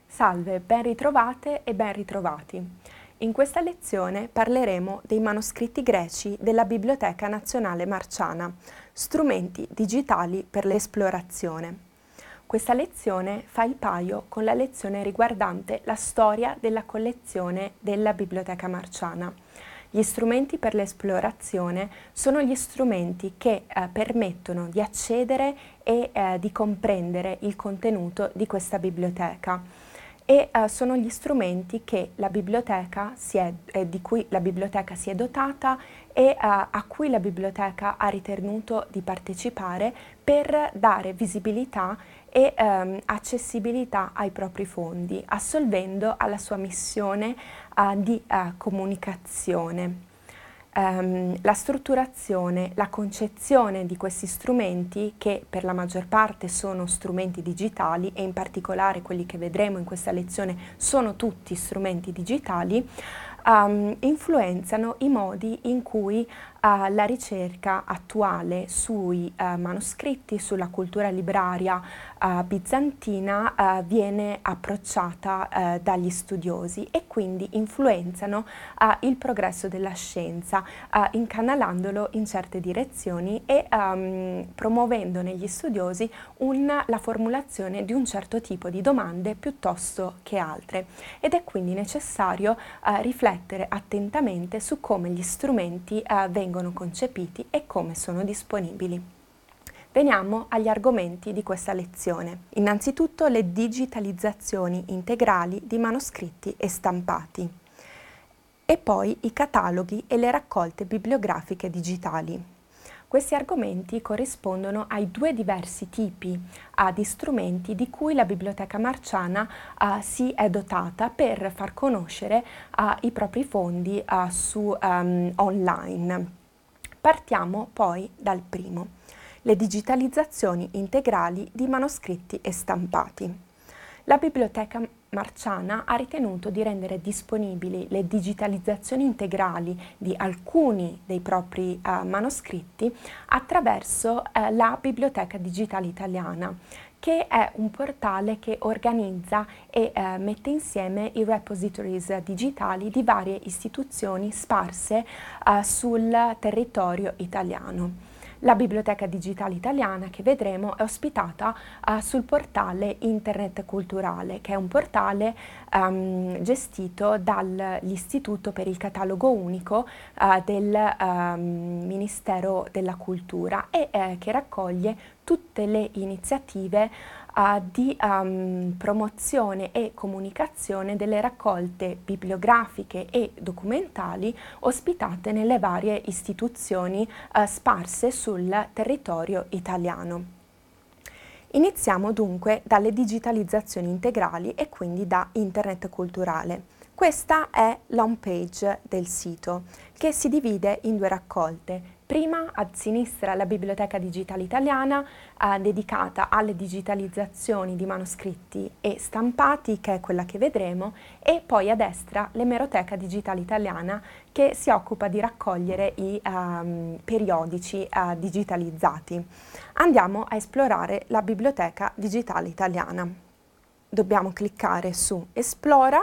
Salve, ben ritrovate e ben ritrovati. In questa lezione parleremo dei manoscritti greci della Biblioteca Nazionale Marciana, strumenti digitali per l'esplorazione. Questa lezione fa il paio con la lezione riguardante la storia della collezione della Biblioteca Marciana. Gli strumenti per l'esplorazione sono gli strumenti che permettono di accedere e di comprendere il contenuto di questa biblioteca e sono gli strumenti che la biblioteca di cui la biblioteca si è dotata e a cui la biblioteca ha ritenuto di partecipare per dare visibilità e accessibilità ai propri fondi, assolvendo alla sua missione di comunicazione. La strutturazione, la concezione di questi strumenti, che per la maggior parte sono strumenti digitali e in particolare quelli che vedremo in questa lezione sono tutti strumenti digitali, influenzano i modi in cui la ricerca attuale sui manoscritti, sulla cultura libraria bizantina viene approcciata dagli studiosi e quindi influenzano il progresso della scienza, incanalandolo in certe direzioni e promuovendo negli studiosi la formulazione di un certo tipo di domande piuttosto che altre. Ed è quindi necessario riflettere attentamente su come gli strumenti vengono concepiti e come sono disponibili. Veniamo agli argomenti di questa lezione. Innanzitutto le digitalizzazioni integrali di manoscritti e stampati e poi i cataloghi e le raccolte bibliografiche digitali. Questi argomenti corrispondono ai due diversi tipi di strumenti di cui la Biblioteca Marciana si è dotata per far conoscere i propri fondi online. Partiamo poi dal primo, le digitalizzazioni integrali di manoscritti e stampati. La Biblioteca Marciana ha ritenuto di rendere disponibili le digitalizzazioni integrali di alcuni dei propri manoscritti attraverso la Biblioteca Digitale Italiana, che è un portale che organizza e mette insieme i repositories digitali di varie istituzioni sparse sul territorio italiano. La Biblioteca Digitale Italiana che vedremo è ospitata sul portale Internet Culturale, che è un portale gestito dall'Istituto per il Catalogo Unico del Ministero della Cultura e che raccoglie tutte le iniziative di promozione e comunicazione delle raccolte bibliografiche e documentali ospitate nelle varie istituzioni sparse sul territorio italiano. Iniziamo dunque dalle digitalizzazioni integrali e quindi da Internet Culturale. Questa è l'home page del sito, che si divide in due raccolte. Prima a sinistra la Biblioteca Digitale Italiana dedicata alle digitalizzazioni di manoscritti e stampati, che è quella che vedremo, e poi a destra l'Emeroteca Digitale Italiana che si occupa di raccogliere i periodici digitalizzati. Andiamo a esplorare la Biblioteca Digitale Italiana. Dobbiamo cliccare su Esplora.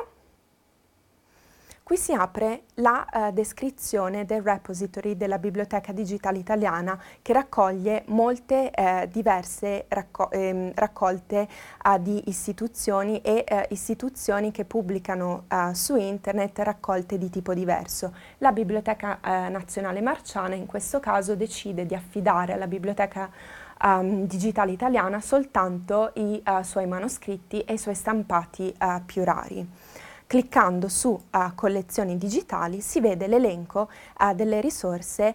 Qui si apre la descrizione del repository della Biblioteca Digitale Italiana, che raccoglie molte diverse raccolte di istituzioni e istituzioni che pubblicano su internet raccolte di tipo diverso. La Biblioteca Nazionale Marciana in questo caso decide di affidare alla Biblioteca Digitale Italiana soltanto i suoi manoscritti e i suoi stampati più rari. Cliccando su collezioni digitali si vede l'elenco delle risorse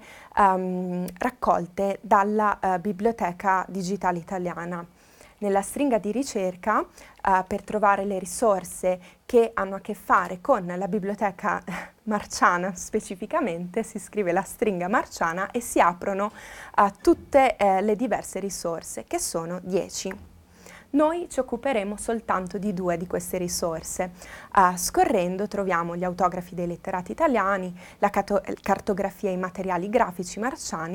raccolte dalla Biblioteca Digitale Italiana. Nella stringa di ricerca, per trovare le risorse che hanno a che fare con la Biblioteca Marciana specificamente, si scrive la stringa Marciana e si aprono tutte le diverse risorse, che sono 10. Noi ci occuperemo soltanto di due di queste risorse. Scorrendo troviamo gli autografi dei letterati italiani, la cartografia e i materiali grafici marciani